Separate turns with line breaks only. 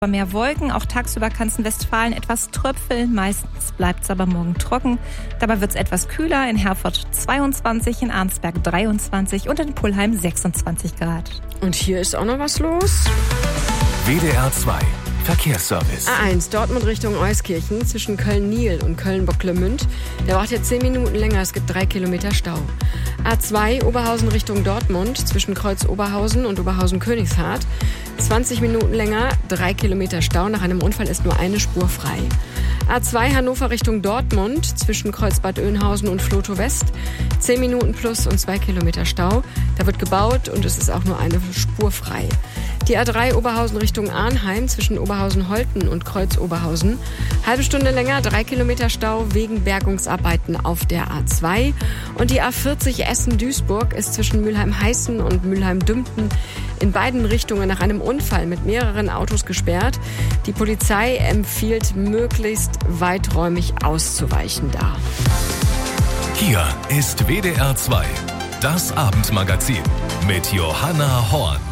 Mehr Wolken, auch tagsüber kann es in Westfalen etwas tröpfeln, meistens bleibt es aber morgen trocken. Dabei wird es etwas kühler, in Herford 22, in Arnsberg 23 und in Pullheim 26 Grad.
Und hier ist auch noch was los.
WDR 2 Verkehrsservice.
A1 Dortmund Richtung Euskirchen zwischen Köln-Niel und Köln-Bocklemünd. Der braucht jetzt 10 Minuten länger, es gibt 3 Kilometer Stau. A2 Oberhausen Richtung Dortmund zwischen Kreuz Oberhausen und Oberhausen-Königshardt. 20 Minuten länger, 3 Kilometer Stau. Nach einem Unfall ist nur eine Spur frei. A2 Hannover Richtung Dortmund zwischen Kreuzbad Oeynhausen und Flotow West. 10 Minuten plus und 2 Kilometer Stau. Da wird gebaut und es ist auch nur eine Spur frei. Die A3 Oberhausen Richtung Arnheim zwischen Oberhausen-Holten und Kreuz Oberhausen. Halbe Stunde länger, 3 Kilometer Stau wegen Bergungsarbeiten auf der A2. Und die A40 Essen-Duisburg ist zwischen Mülheim-Heißen und Mülheim-Dümpten in beiden Richtungen nach einem Unfall mit mehreren Autos gesperrt. Die Polizei empfiehlt, möglichst weiträumig auszuweichen da.
Hier ist WDR 2, das Abendmagazin mit Johanna Horn.